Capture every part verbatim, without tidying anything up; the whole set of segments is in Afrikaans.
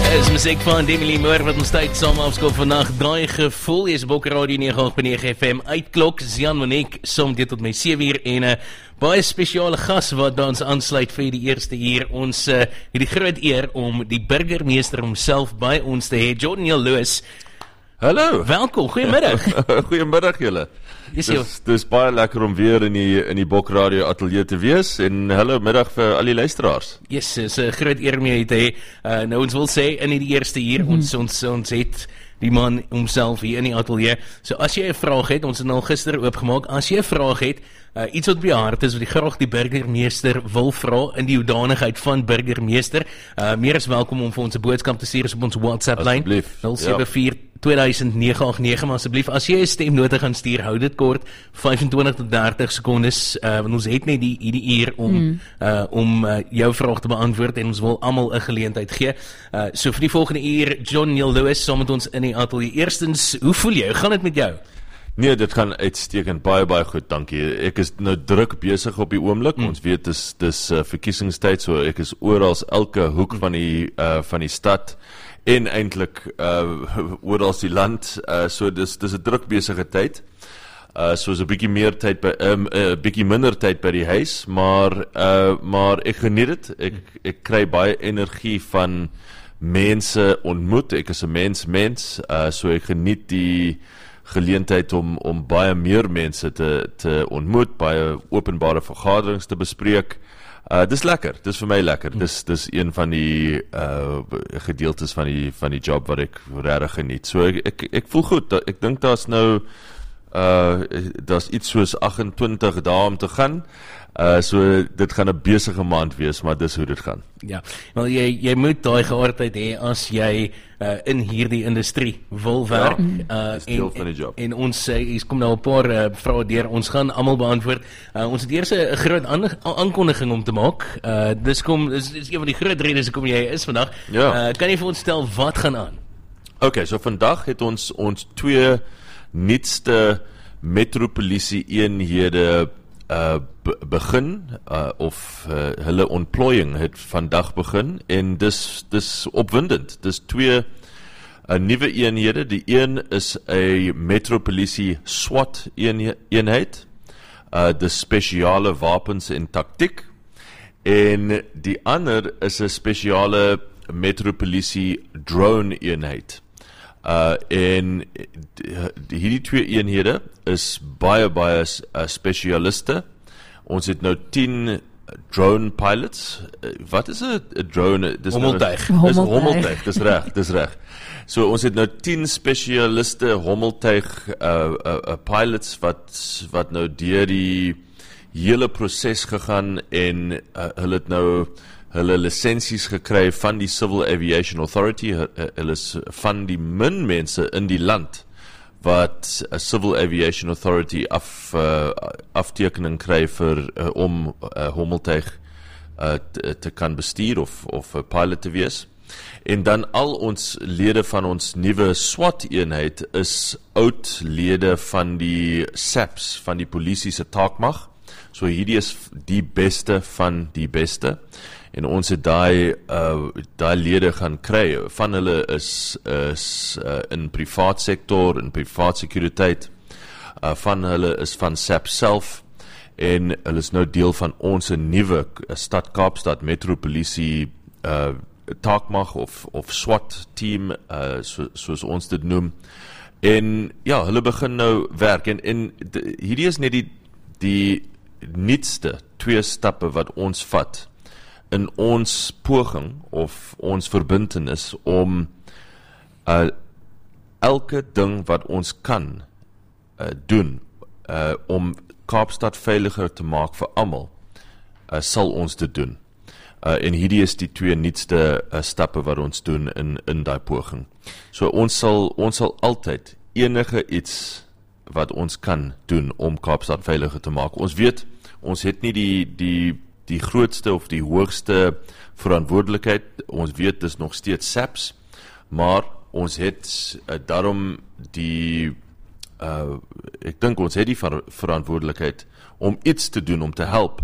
Is musiek van Demi Lee Moore wat ons tyd saam afskop vandag. Daai gevoel is Bokke Radio nege agt nege F M uitklok. Jan Monique som dit tot my sewe uur en 'n uh, baie spesiale gas wat by ons aansluit vir die eerste uur. Ons uh, het die groot eer om die burgemeester homself by ons te hê, Jordan Neil Lewis. Hallo. Welkom, goeiemiddag. Goeiemiddag julle. Dis dis, dis baie lekker om weer in die in die Bokke Radio ateljee te wees en hallo middag vir al die luisteraars. Yes, is 'n groot eer om jou te hê. Uh, nou ons wil sê in die eerste uur mm-hmm. ons ons ons het die man homself hier in die ateljee. So as jy 'n vraag het, ons het nou gister oopgemaak. As jy 'n vraag het, uh, iets wat op jou hart is wat jy graag die burgemeester wil vra in die hoedanigheid van burgemeester, uh, meer as welkom om vir ons 'n boodskap te stuur op ons WhatsApp lyn nul sewe vier twee duisend nege agt nege, maar asseblief as jy 'n stemnote gaan stuur, hou dit kort, vyf en twintig tot dertig sekondes, uh, want ons het net die hierdie uur om mm. uh, om uh, jou vraag te beantwoord en ons wil almal 'n geleentheid gee. Uh, so vir die volgende uur, John Neil Lewis saam met ons in die ateljee. Eerstens, hoe voel jy? Hoe gaan dit met jou? Nee, dit gaan uitstekend, baie baie goed, dankie. Ek is nou druk besig op die oomblik. Mm. Ons weet dis dis uh, verkiesingstyd, so ek is oral elke hoek van die uh, van die stad en eintlik uh, oral die land, uh, so dis dis 'n druk besige tyd. Uh, so is 'n bietjie meer tyd by 'n um, uh, bietjie minder tyd by die huis, maar uh, maar ek geniet dit. Ek ek kry baie energie van mense ontmoet. Ek is 'n mens mens, uh, so ek geniet die geleentheid om om baie meer mense te te ontmoet, baie openbare vergaderings te bespreek. Uh, dis lekker, dis vir my lekker. Dis dis een van die uh, gedeeltes van die van die job wat ek regtig geniet. So ek ek, ek voel goed. Ek dink daar's nou uh daar's iets soos agt en twintig dae om te gaan. Uh so dit gaan 'n besige maand wees, maar dis hoe dit gaan. Ja. Wel jy jy moet daai geaardheid hê as jy uh in hierdie industrie wil werk. Ja, uh dis deel van die job. En, en ons uh, kom nou 'n paar uh, vrae deur. Ons gaan almal beantwoord. Uh ons het eers 'n groot aan, aankondiging om te maak. Uh dis kom dis, dis een van die groot redes hoekom jy is vandag. Ja. Uh kan jy vir ons stel wat gaan aan? Okay, so vandag het ons ons twee nuutste metropolisie eenhede uh, be begin, uh, of uh, hulle ontplooiing het vandag begin, en dis, dis opwindend. Dis twee uh, nuwe eenhede. Die een is 'n metropolisie SWAT een, eenheid, uh, dis spesiale wapens en taktiek, en die ander is 'n spesiale metropolisie drone eenheid. Uh, en die, hierdie twee eenhede is baie baie uh, spesialiste. Ons het nou tien drone pilots. Uh, wat is 'n drone? Dis hommeltuig. Nou, dis hommeltuig, dis reg, dis reg. So ons het nou tien spesialiste hommeltuig uh, uh, uh, pilots wat wat nou deur die hele proses gegaan en uh, hulle het nou hulle lisensies gekry van die Civil Aviation Authority. Hulle is van die min mense in die land wat 'n Civil Aviation Authority af, uh, aftekening kry vir uh, om uh, hommeltuig uh, te, te kan bestuur of of 'n pilot te wees. En dan al ons lede van ons nuwe SWAT eenheid is oud lede van die S A Ps, van die polisie se taakmag. So hierdie is die beste van die beste. En ons het daai uh, daai lede gaan kry. Van hulle is is uh, in privaat sektor, in privaat sekuriteit. Uh, van hulle is van S A P self, en hulle is nou deel van ons nuwe stad Kaapstad metropolisie uh, taakmag of of SWAT team, uh, so, soos ons dit noem. En ja, hulle begin nou werk, en en de, hierdie is net die die nuutste twee stappe wat ons vat in ons poging of ons verbintenis om uh, elke ding wat ons kan uh, doen uh, om Kaapstad veiliger te maak vir almal, uh, sal ons dit doen. Uh, en hierdie is die twee nuutste uh, stappe wat ons doen in in daai poging. So ons sal ons sal altyd enige iets wat ons kan doen om Kaapstad veiliger te maak. Ons weet, ons het nie die die die grootste of die hoogste verantwoordelikheid. Ons weet dis nog steeds S A Ps, maar ons het uh, daarom die uh, ek dink ons het die ver verantwoordelikheid om iets te doen om te help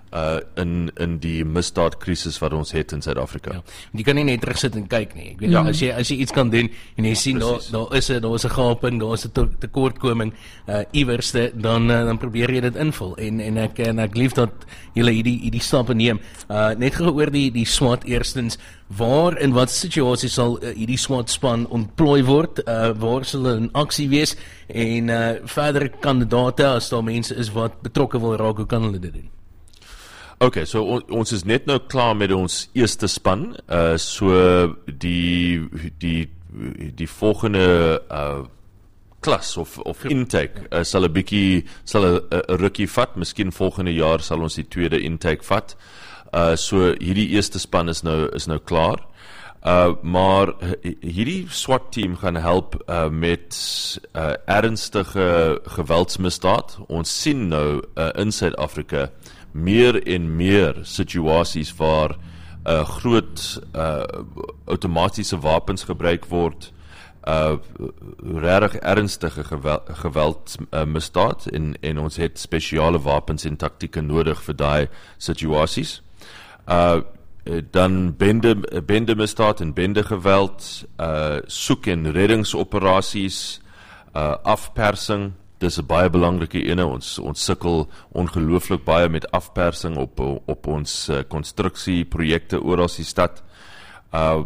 uh in in die misdaadkrisis wat ons het in Suid-Afrika. Ja. Jy kan nie net terug sit en kyk nie. Ek weet Ja. as jy as jy iets kan doen en jy sien daar Precies. daar is 'n daar is 'n gaping, daar is 'n te- tekortkoming uh iewerste, dan uh, dan probeer jy dit invul en en ek en ek lief dat julle hierdie hierdie stappe neem. Uh net gou oor die die SWAT eerstens, waar en wat situasies sal uh, hierdie SWAT span ontplooi word? Uh waar sal hulle in aksie wees en uh verdere kandidate as daar mense is wat betrokke wil raak, hoe kan hulle dit doen? Okay, so on, ons is net nou klaar met ons eerste span. Uh so die die die volgende uh klas of of intake uh, sal 'n bietjie sal 'n 'n rukkie vat. Miskien volgende jaar sal ons die tweede intake vat. Uh so hierdie eerste span is nou is nou klaar. Uh maar hierdie SWAT team gaan help uh met uh ernstige geweldsmisdaad. Ons sien nou uh, in Suid-Afrika meer en meer situasies waar uh, groot uh, outomatiese wapens gebruik word, uh, regtig ernstige geweld, geweld uh, misdaad en, en ons het spesiale wapens en taktieke nodig vir daai situasies. Uh, dan bende, bende misdaad en bende geweld, uh, soek en reddingsoperasies, uh, afpersing. Dis 'n baie belangrike ene. Ons ons sukkel ongelooflik baie met afpersing op op ons uh, konstruksieprojekte oral die stad. Uh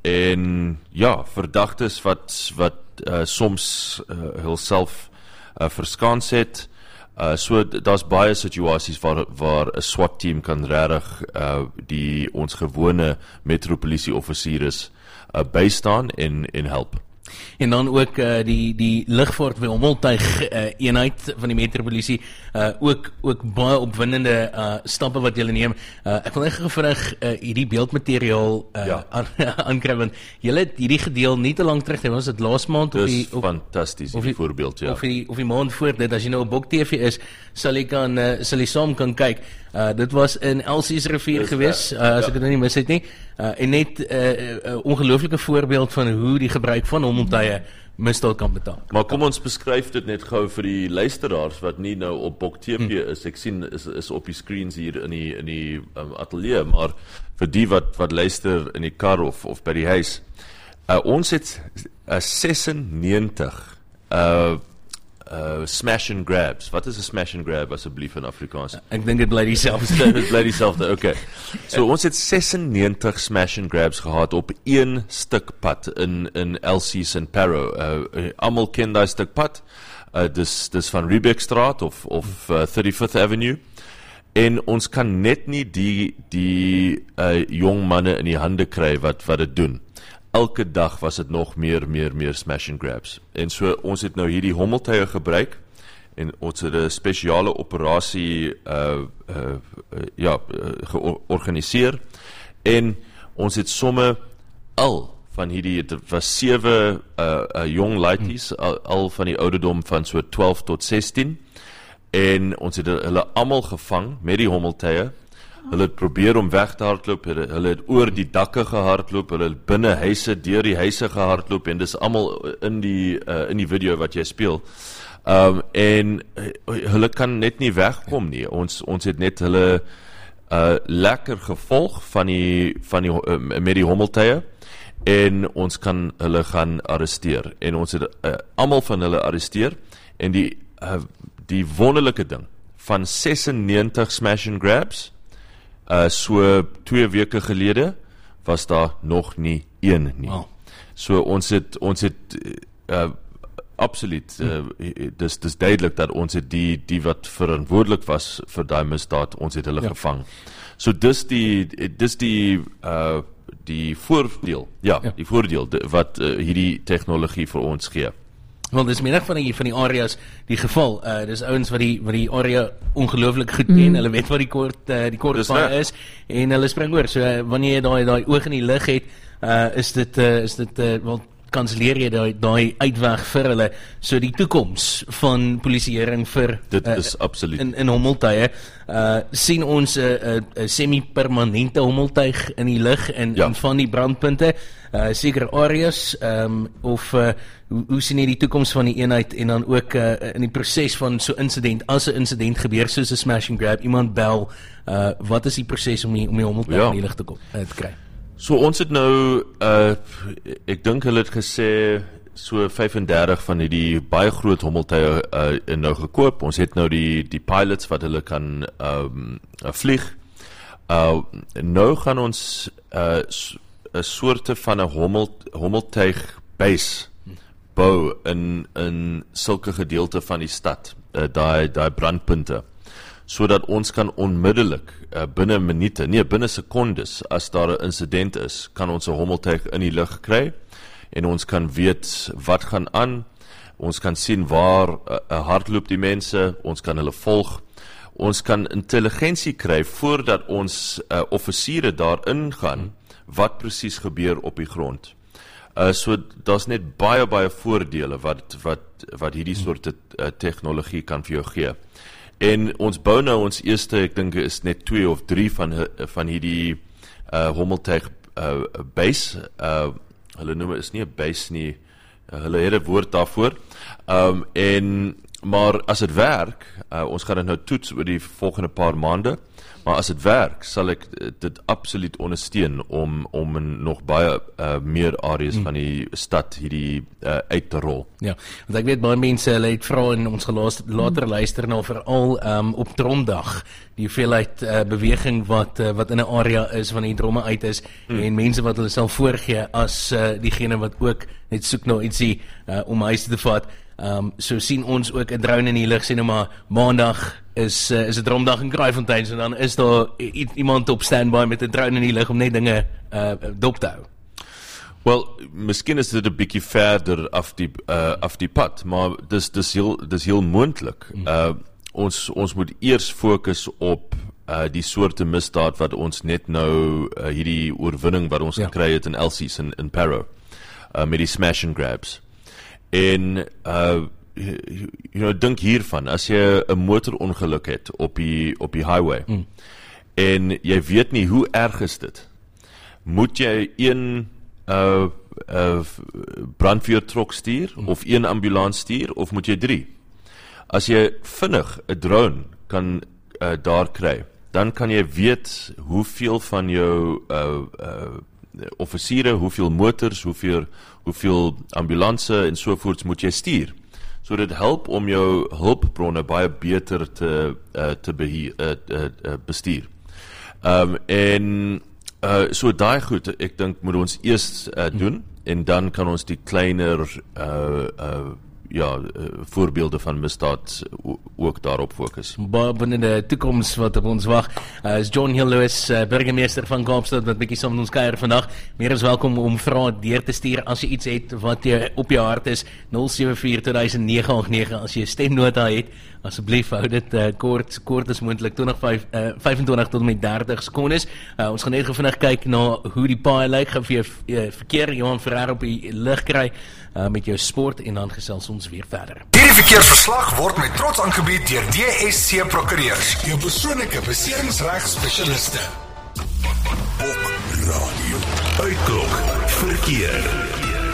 en ja, verdagtes wat wat uh, soms uh, hulself uh, verskans het. Uh so daar's baie situasies waar waar 'n SWAT team kan regtig uh die ons gewone metropolisie offisiere uh, bystaan en en help. En dan ook uh, die die lugvaart hommeltuig uh, eenheid van die metropolisie, uh, ook ook baie opwindende uh, stappe wat julle neem. Uh, ek wil net gevraag uh, hierdie beeldmateriaal uh, Ja. aankry, want julle het hierdie gedeel nie te lank terug, was dit laas maand of Dis die of, fantasties, of die voorbeeld, ja. of die of die maand voor dit, as jy nou op Bok T V is, sal jy kan uh, sal jy saam kan kyk. Uh, dit was in Elsie's rivier Dis gewees, uh, reg, as ja. ek dit nou nie mis het nie. Uh, en net 'n uh, uh, ongelooflike voorbeeld van hoe die gebruik van hommeltuie misdaad kan betaal. Maar kom ons beskryf dit net gou vir die luisteraars wat nie nou op Bok T V hmm. is. Ek sien is is op die screens hier in die in die um, ateljee, maar vir die wat wat luister in die kar of of by die huis. Uh, ons het uh, sesennegentig uh uh smash and grabs. Wat is 'n smash and grab asseblief in Afrikaans? Ek dink dit bly dieselfde. Dit bly dieselfde. Okay. So ons het sesennegentig smash and grabs gehad op een stuk pad in in Elsie's en Parow. Uh, uh, almal ken daai stuk pad. Uh, dis dis van Riebeekstraat of of uh, thirty-fifth Avenue. En ons kan net nie die die uh, jong manne in die hande kry wat wat dit doen. Elke dag was dit nog meer, meer, meer smash and grabs. En so, ons het nou hierdie hommeltuie gebruik, en ons het 'n spesiale operasie uh, uh, uh, ja, uh, georganiseer, en ons het somme al van hierdie, dit was sewe uh, uh, jong laities, al, al van die ouderdom van so twaalf tot sestien, en ons het hulle almal gevang met die hommeltuie. Hulle het probeer om weg te hardloop, hulle, hulle het oor die dakke gehardloop, hulle het binne huise, deur die huise gehardloop, en dis almal in die uh, in die video wat jy speel. Um, en uh, hulle kan net nie wegkom nie. Ons ons het net hulle uh, lekker gevolg van die van die uh, met die hommeltuie, en ons kan hulle gaan arresteer. En ons het uh, almal van hulle arresteer, en die uh, die wonderlike ding van sesennegentig smash and grabs, Uh, so twee weke gelede was daar nog nie een nie. Wow. So ons het ons het uh, absoluut uh, dis dis duidelik dat ons het die die wat verantwoordelik was vir daai misdaad, ons het hulle ja. gevang. So dis die dis die uh, die voordeel, ja, ja. die voordeel wat uh, hierdie tegnologie vir ons gee. Want dis menig van die van die areas die geval. Uh dis ouens wat die wat die area ongelooflik goed ken. Mm. Hulle weet wat die kort uh, die kort paai is en hulle spring oor. So uh, wanneer jy daai daai oog in die lug het, uh is dit uh, is dit uh, wel kanselleer jy daai daai uitweg vir hulle. So die toekoms van polisieering vir Dit uh, is absoluut. in in hommeltuie uh, sien ons 'n uh, uh, uh, semi-permanente hommeltuig in die lug en, Ja. en van die brandpunte, uh, seker areas um, of uh, hoe, hoe sien jy die toekoms van die eenheid en dan ook uh, in die proses van so incident, as 'n incident gebeur soos 'n smash and grab, iemand bel, uh, wat is die proses om die, om die hommeltuig Ja. in die lug te kom, uh, te kry? So ons het nou uh ek dink hulle het gesê so vyf-en-dertig van hierdie baie groot hommeltuie uh nou gekoop. Ons het nou die die pilots wat hulle kan um uh, vlieg. Uh nou gaan ons uh 'n soorte van 'n hommel hommeltuig base bou in in sulke gedeelte van die stad, uh, daai daai brandpunte, sodat ons kan onmiddellik uh, binne minute, nee binne sekondes, as daar 'n insident is, kan ons 'n hommeltuig in die lug kry en ons kan weet wat gaan aan. Ons kan sien waar uh, uh, hardloop die mense, ons kan hulle volg. Ons kan intelligensie kry voordat ons uh, offisiere daarin gaan wat presies gebeur op die grond. Uh, so daar's net baie baie voordele wat wat wat hierdie soort uh, tegnologie kan vir jou gee. En ons bou nou ons eerste, ek dink is net twee of drie van van hierdie uh, hommeltuig uh, base. Uh, hulle noem is nie 'n base nie. Uh, hulle het 'n woord daarvoor. Um, en maar as dit werk, uh, ons gaan dit nou toets oor die volgende paar maande. Maar as dit werk, sal ek dit absoluut ondersteun om om in nog baie uh, meer areas hmm. van die stad hierdie uh, uit te rol. Ja, want ek weet baie mense, hulle het vra en ons gelaas, later luister na veral um, op Dromdag, die hoeveelheid uh, beweging wat uh, wat in 'n area is, van die dromme uit is, hmm. en mense wat hulle self voorgee as uh, diegene wat ook net soek na ietsie uh, om huis te vat. Um, so sien ons ook 'n drone in die lug, sê nou maar maandag is uh, is 'n dromdag in Kraaifontein, so dan is daar i- iemand op standby met 'n drone in die lug om net dinge uh, dop te hou. Wel, miskien is dit 'n bietjie verder af die uh, af die pad, maar dis dis heel dis heel moontlik. Uh, ons ons moet eers fokus op uh, die soorte misdaad wat ons net nou uh, hierdie oorwinning wat ons Ja. gekry het in Elsies in in Parow, uh, met die smash and grabs. En uh you know, dink hiervan, as jy 'n motorongeluk het op die op die highway mm. en jy weet nie hoe erg is dit, moet jy een uh uh brandweertrok stuur mm. of een ambulans stuur of moet jy drie? As jy vinnig 'n drone kan uh, daar kry, dan kan jy weet hoeveel van jou uh uh offisiere, hoeveel motors, hoeveel hoeveel ambulanse en sovoorts moet jy stuur. So dit help om jou hulpbronne baie beter te uh, te beheer, uh, uh, uh, bestuur. Um, en uh, so daai goed, ek dink moet ons eers uh, doen en dan kan ons die kleiner uh, uh, ja, uh, voorbeelde van misdaad o- ook daarop fokus. Baie binne die toekoms wat op ons wag, uh, is John Hill Lewis, uh, burgemeester van Kaapstad, wat bietjie saam met ons kuier vandag. Meer as welkom om vrae deur te stuur as jy iets het wat jy op jou hart is. nul sewe vier twee nege agt nege as jy 'n stemnota het. Asseblief hou dit uh, kort, kort as moontlik, twintig, vyfentwintig tot met dertig sekondes. Uh, ons gaan net gou vinnig kyk na hoe die paai lyk. Gaan vir jou uh, verkeer Johan Ferreira op die lig kry uh, met jou sport en dan gesels ons weer verder. Hierdie verkeersverslag word met trots aangebied deur D S C Prokureurs, jou persoonlike beserings-reg spesialiste. Bok Radio. Uitklok verkeer.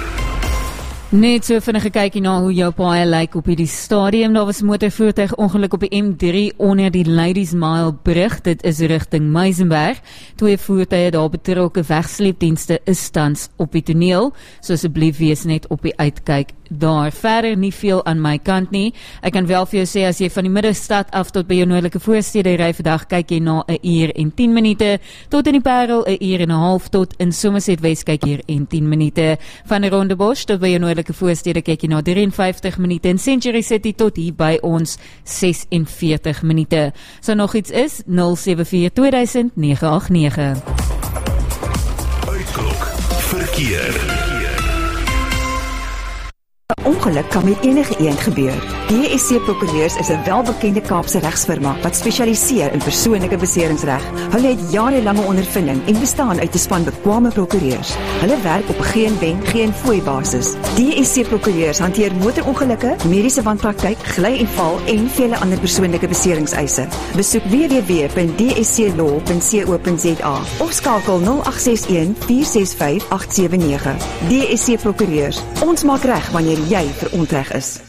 Net so vinnige kykie na hoe jou paai lyk op hierdie stadium. Daar was 'n motorvoertuig ongeluk op die M drie onder die Ladies Mile brug. Dit is rigting Meisenberg. Twee voertuie daar betrokke. Wegsleepdienste is tans op die toneel. So asseblief wees net op die uitkyk daar. Verder nie veel aan my kant nie. Ek kan wel vir jou sê, as jy van die middestad af tot by jou noordelike voorstede ry vandag, kyk jy na 'n uur en tien minute, tot in die Parel 'n uur en 'n half, tot in Somerset West kyk jy en tien minute. Van die Rondebosch tot by jou noordelike voorstede kyk jy na drie en vyftig minute, en Century City tot hier by ons ses en veertig minute. So nog iets is nul sewe vier twee duisend nege agt nege. Uitklok verkeer. ongeluk kan met enige een gebeur. D S C Prokureurs is 'n welbekende Kaapse regsfirma wat spesialiseer in persoonlike beseringsreg. Hulle het jarelange ondervinding en bestaan uit 'n span bekwame prokureurs. Hulle werk op 'n geen wen, geen fooi basis. D S C Prokureurs hanteer motorongelukke, mediese wanpraktyk, gly en val en vele ander persoonlike beseringseise. Besoek w w w punt d s c law punt co punt z a of skakel nul agt ses een vier ses vyf agt sewe nege. D S C Prokureurs. Ons maak reg wanneer jy verontreg is.